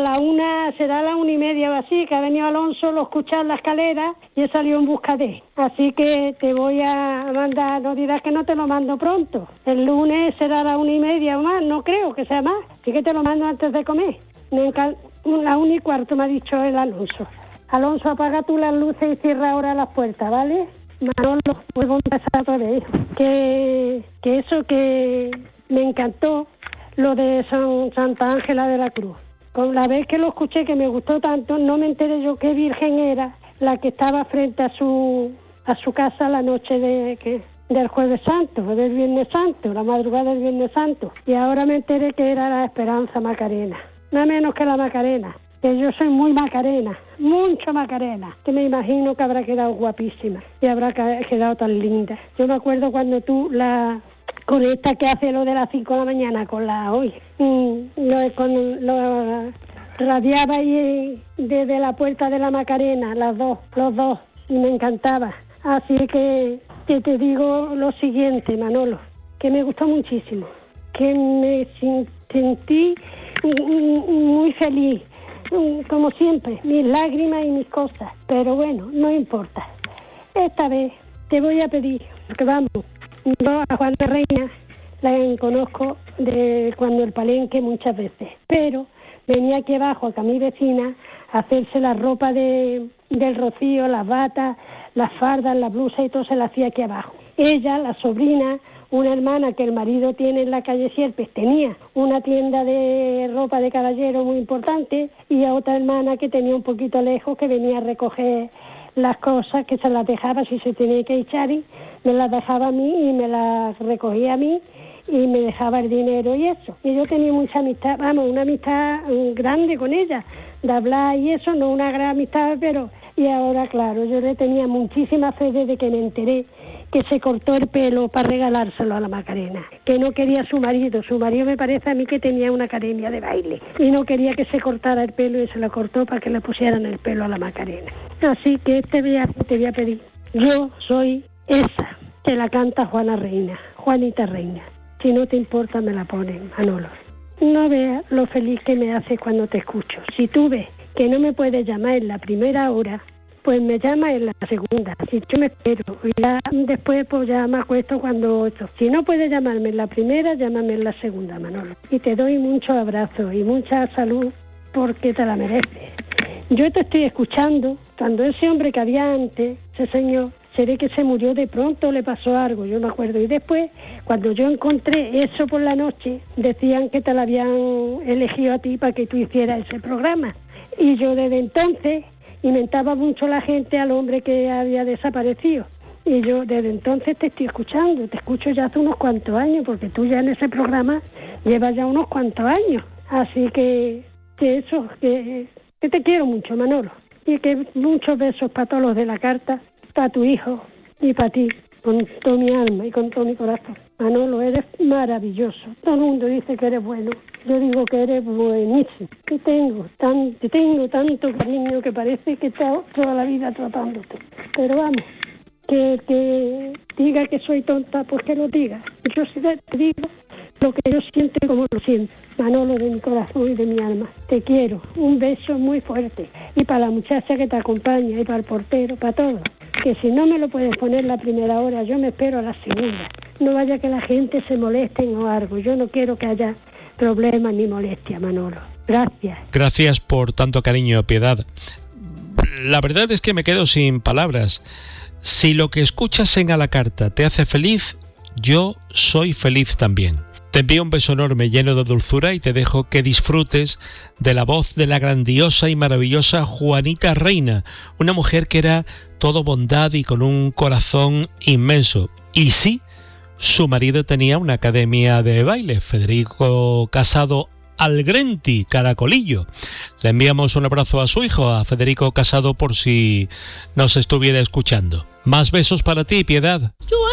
será la 1:30 o así, que ha venido Alonso, lo escucha en la escalera y he salido en busca de él. Así que te voy a mandar, no dirás que no te lo mando pronto. El lunes será la 1:30 o más, no creo que sea más. Así que te lo mando antes de comer. La 1:15 me ha dicho el Alonso. Alonso, apaga tú las luces y cierra ahora las puertas, ¿vale? Manolo, vuelvo a empezar otra vez. Que me encantó lo de Santa Ángela de la Cruz. Con la vez que lo escuché, que me gustó tanto, no me enteré yo qué virgen era la que estaba frente a su casa la noche del Jueves Santo, del Viernes Santo, la madrugada del Viernes Santo. Y ahora me enteré que era la Esperanza Macarena. Nada menos que la Macarena. Que yo soy muy Macarena, mucho Macarena, que me imagino que habrá quedado guapísima y habrá quedado tan linda. Yo me acuerdo cuando tú con esta que hace lo de las 5 de la mañana, con la hoy, lo radiaba ahí desde la puerta de la Macarena, los dos, y me encantaba. Así que te digo lo siguiente, Manolo, que me gustó muchísimo, que me sentí muy feliz. Como siempre, mis lágrimas y mis cosas, pero bueno, no importa. Esta vez te voy a pedir, porque vamos, yo a Juana Reina la conozco de cuando el Palenque muchas veces, pero venía aquí abajo a mi vecina a hacerse la ropa del Rocío, las batas, las fardas, las blusas y todo se la hacía aquí abajo. Ella, la sobrina, una hermana que el marido tiene en la calle Sierpes, tenía una tienda de ropa de caballero muy importante, y a otra hermana que tenía un poquito lejos, que venía a recoger las cosas, que se las dejaba si se tenía que echar, y me las dejaba a mí y me las recogía a mí y me dejaba el dinero y eso. Y yo tenía mucha amistad, una amistad grande con ella, de hablar y eso, no una gran amistad, pero... Y ahora, claro, yo le tenía muchísima fe desde que me enteré que se cortó el pelo para regalárselo a la Macarena, que no quería a su marido me parece a mí que tenía una academia de baile y no quería que se cortara el pelo y se lo cortó para que le pusieran el pelo a la Macarena. Así que este viaje te voy a pedir, yo soy esa que la canta Juanita Reina, si no te importa me la ponen, Manolo. No veas lo feliz que me hace cuando te escucho. Si tú ves que no me puedes llamar en la primera hora, pues me llama en la segunda. Si yo me espero, y ya después pues ya me acuesto cuando esto. Si no puedes llamarme en la primera, llámame en la segunda, Manolo. Y te doy muchos abrazos y mucha salud porque te la mereces. Yo te estoy escuchando cuando ese hombre que había antes, ese señor, se ve que se murió de pronto, le pasó algo, yo me acuerdo. Y después, cuando yo encontré eso por la noche, decían que te la habían elegido a ti para que tú hicieras ese programa. Y yo desde entonces inventaba mucho la gente al hombre que había desaparecido. Y yo desde entonces te estoy escuchando, te escucho ya hace unos cuantos años, porque tú ya en ese programa llevas ya unos cuantos años. Así que te quiero mucho, Manolo. Y que muchos besos para todos los de la carta, para tu hijo y para ti, con toda mi alma y con todo mi corazón. Manolo, eres maravilloso. Todo el mundo dice que eres bueno. Yo digo que eres buenísimo. Te tengo tanto cariño que parece que he estado toda la vida tratándote. Pero vamos, que diga que soy tonta, pues que lo diga. Yo sí te digo lo que yo siento y como lo siento. Manolo, de mi corazón y de mi alma. Te quiero. Un beso muy fuerte. Y para la muchacha que te acompaña, y para el portero, para todos. Que si no me lo puedes poner la primera hora, yo me espero a la segunda. No vaya que la gente se moleste o algo. Yo no quiero que haya problemas ni molestia, Manolo. Gracias. Gracias por tanto cariño, Piedad. La verdad es que me quedo sin palabras. Si lo que escuchas en A la Carta te hace feliz, yo soy feliz también. Te envío un beso enorme lleno de dulzura y te dejo que disfrutes de la voz de la grandiosa y maravillosa Juanita Reina, una mujer que era todo bondad y con un corazón inmenso. Y sí, su marido tenía una academia de baile, Federico Casado Algrenti, Caracolillo. Le enviamos un abrazo a su hijo, a Federico Casado, por si nos estuviera escuchando. Más besos para ti, Piedad.